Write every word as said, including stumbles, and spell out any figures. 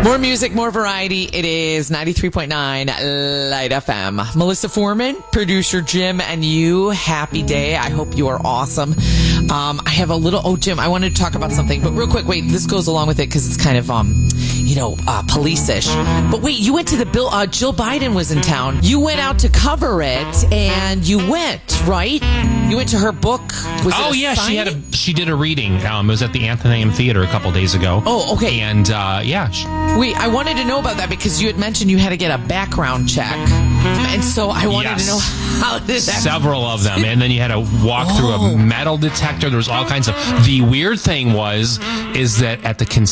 More music, more variety. It is ninety-three point nine Light F M. Melissa Foreman, producer Jim, and you. Happy day. I hope you are awesome. Um, I have a little, oh, Jim, I wanted to talk about something, but real quick, wait, this goes along with it because it's kind of, um, you know, uh, police-ish. But wait, you went to the bill, uh, Jill Biden was in town. You went out to cover it, and you went, right? You went to her book. Was oh, it a yeah, signing? she had a, she did a reading. Um, it was at the Athenaeum Theater a couple days ago. Oh, okay. And, uh, yeah. She, Wait, I wanted to know about that because you had mentioned you had to get a background check. And so I wanted yes. to know how did that... Several of them. And then you had to walk oh. through a metal detector. There was all kinds of... The weird thing was, is that at the